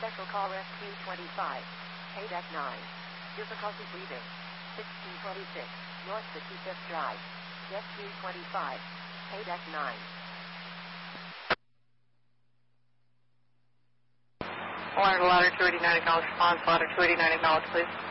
Special call SQ25. Deck 9. Difficulty breathing. 1626. North 55th Drive. SQ25. Deck 9. Ladder 289 acknowledge response. Ladder 289 acknowledge, please.